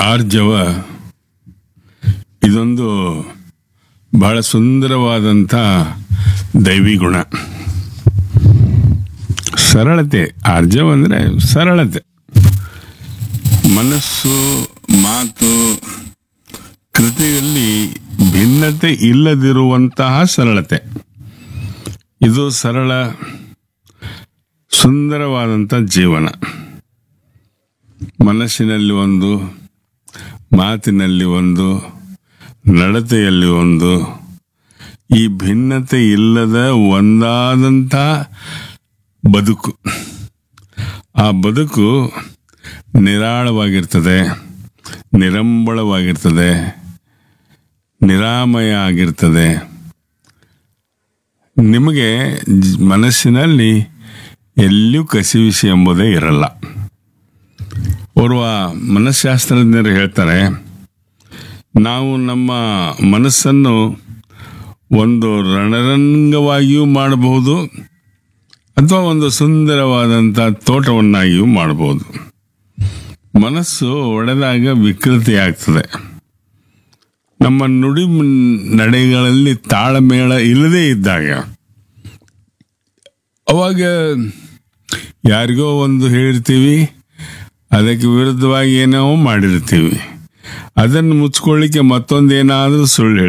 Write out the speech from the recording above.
ಆರ್ಜವ ಇದೊಂದು ಬಹಳ ಸುಂದರವಾದಂಥ ದೈವಿ ಗುಣ. ಸರಳತೆ. ಆರ್ಜವ ಅಂದರೆ ಸರಳತೆ. ಮನಸ್ಸು, ಮಾತು, ಕೃತಿಯಲ್ಲಿ ಭಿನ್ನತೆ ಇಲ್ಲದಿರುವಂತಹ ಸರಳತೆ. ಇದು ಸರಳ ಸುಂದರವಾದಂಥ ಜೀವನ. ಮನಸ್ಸಿನಲ್ಲಿ ಒಂದು, ಮಾತಿನಲ್ಲಿ ಒಂದು, ನಡತೆಯಲ್ಲಿ ಒಂದು, ಈ ಭಿನ್ನತೆ ಇಲ್ಲದ ಒಂದಾದಂಥ ಬದುಕು. ಆ ಬದುಕು ನಿರಾಳವಾಗಿರ್ತದೆ, ನಿರಂಬಳವಾಗಿರ್ತದೆ, ನಿರಾಮಯ ಆಗಿರ್ತದೆ. ನಿಮಗೆ ಮನಸ್ಸಿನಲ್ಲಿ ಎಲ್ಲಿಯೂ ಕಸಿವಿಸಿ ಎಂಬುದೇ ಇರಲ್ಲ. ಓರ್ವ ಮನಃಶಾಸ್ತ್ರಜ್ಞರು ಹೇಳ್ತಾರೆ, ನಾವು ನಮ್ಮ ಮನಸ್ಸನ್ನು ಒಂದು ರಣರಂಗವಾಗಿಯೂ ಮಾಡಬಹುದು ಅಥವಾ ಒಂದು ಸುಂದರವಾದಂಥ ತೋಟವನ್ನಾಗಿಯೂ ಮಾಡಬಹುದು. ಮನಸ್ಸು ಒಡೆದಾಗ ವಿಕೃತಿ ಆಗ್ತದೆ. ನಮ್ಮ ನುಡಿ ನಡೆಗಳಲ್ಲಿ ತಾಳಮೇಳ ಇಲ್ಲದೇ ಇದ್ದಾಗ ಅವಾಗ ಯಾರಿಗೋ ಒಂದು ಹೇಳಿರ್ತೀವಿ, ಅದಕ್ಕೆ ವಿರುದ್ಧವಾಗಿ ಏನೋ ಮಾಡಿರ್ತೀವಿ. ಅದನ್ನು ಮುಚ್ಕೊಳ್ಳಿಕ್ಕೆ ಮತ್ತೊಂದೇನಾದರೂ ಸುಳ್ಳು